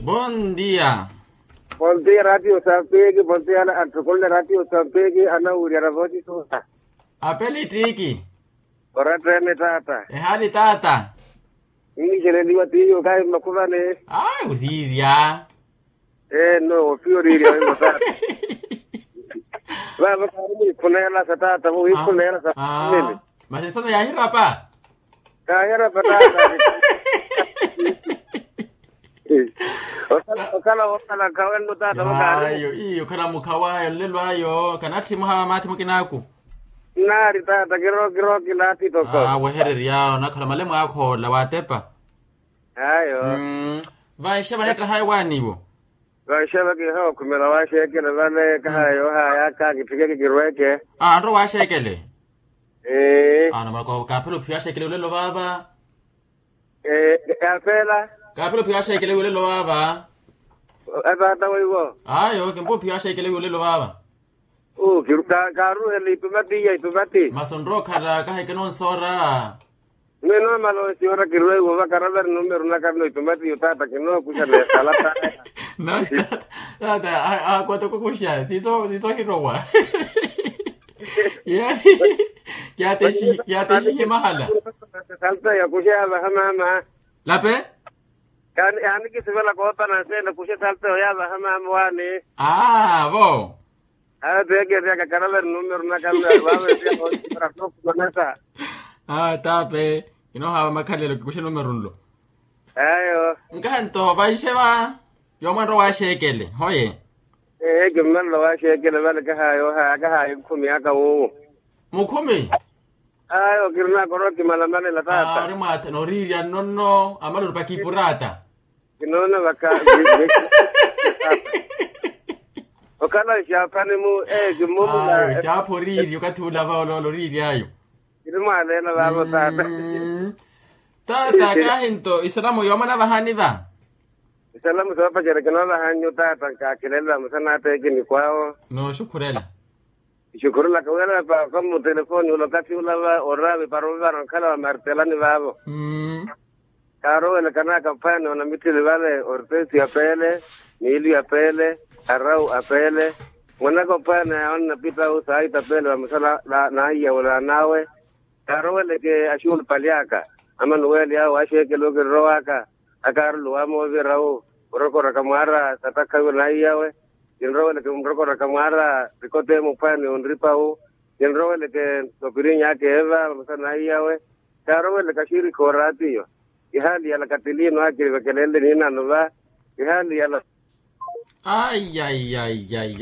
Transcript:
Buen día. Buen día, Radio Sampegi, buen día, con la Radio Sampegi, ana uriara voti tuta. Apeli triki. Ora trene tata. Hali tata. Ini jere liwa tiyo kai makubane. Ai, uriria. No, fioriri ay tata. Baba kari punela sa tata, mo ipunela sa nini. Masisana ya hira pa. Kaya pa tata. Okala kawen no tata makari. Ayo, iyo kala mukawayo lelwayo, kanati muha mati mukinaku. Nari tata giro kilati toko. Wahereri yao na kala malemu yako la watepa. Ayo. Vaishaba neta haiwani bo. Vaishaba ki hao kumela washeke na vale kahayo haya kagipige girweke. Ndo washekele. Na mako kapelo pia shekele ulelo baba. Kapela. Kapelo pia shekele ulelo baba. Ata wiwo. Ayo, kimbo pia shekele ulelo baba. Kiruka karu heli tumati. Masondro kada kahe kenon sora. No malo si ora kirwe wo bakaraber numero na karno tumati utata kino kusha le salata. No, nada, cuánto kusha, si so hirowa. Ya te shi mahala. Salta ya kusha bahama. Lape? Kan yani ki sibala kota na se na kusha salta ya bahama wani. Bo. Dege karaber numero na karno baba ya ko rakno kunasa. Tape. Inoha makalelo kusha numero nlo. Ayo. Nkanto baisheba. Yomando washekele. Hoye. Gimman washekele bale kahayo kumi aka wo. Mukumi. Ayo kirna koroti malamane la tata. Rimata no riria nonno amalo pakipurata. Kinona baka. Okala shapane mu gimumu la. Shapo riri ukatula ba riri ayo. Kirma le na baba tata. Tata kahinto islamu yomana bahani ba. Salamu sapa jere kinola hanyo tata ka kilela musana teke ni kwao. No shukurela. Shukurela kawela pa kamu telefoni ulokati ulava orabi parova kala martela ni babo. Karo ele kana kampani wana mitili vale ortesi apele, nili apele, arau apele. Wana kampani wana pita usai tapele wa musala na iya wala nawe. Karo ele ke ashul paliaka. Ama nuweli au asheke loge roaka. Akar luamo virao. Roko rakamara tataka na iyawe jinro le kumroko rakamara rikote mupani unripao jinro le ke topirinya ke eva msana iyawe karo le kashiri koratiyo ihali ya katilino akiri kelele nina nova ihali ya ay